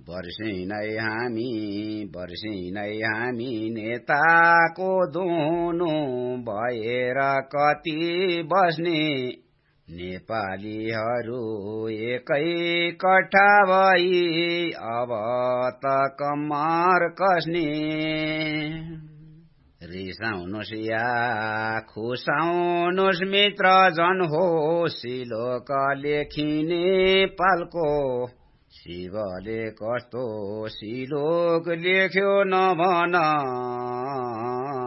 वर्षिनै हामी नेताको धुनु भएर कति बस्ने नेपालीहरू एकै कट्ठा भई अब त कम्मर कस्ने रिसाउनुस् या खुसाउनुस् मित्र जन हो सिलोक लेखिने पालको शिवले कस्तो सिलोक लेख्यो नभन